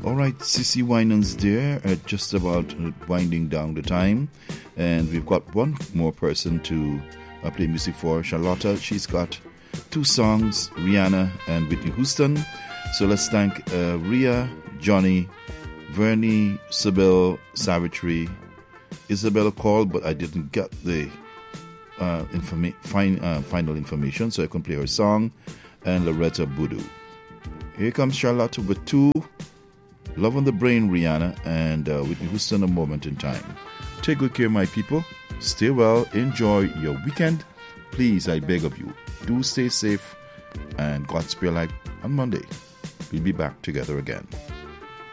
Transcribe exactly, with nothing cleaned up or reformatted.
All right, Sissy Winans there, uh, just about uh, winding down the time. And we've got one more person to uh, play music for, Charlotta. She's got two songs, Rihanna and Whitney Houston. So let's thank uh, Rhea, Johnny, Vernie, Sybil, Savitri. Isabella called, but I didn't get the uh, informa- fin- uh, final information, so I can play her song. And Loretta Boudou. Here comes Charlotta with two, Love on the Brain, Rihanna, and uh, Whitney Houston, A Moment in Time. Take good care, my people. Stay well. Enjoy your weekend. Please, I beg of you, do stay safe, and God spare life on Monday. We'll be back together again.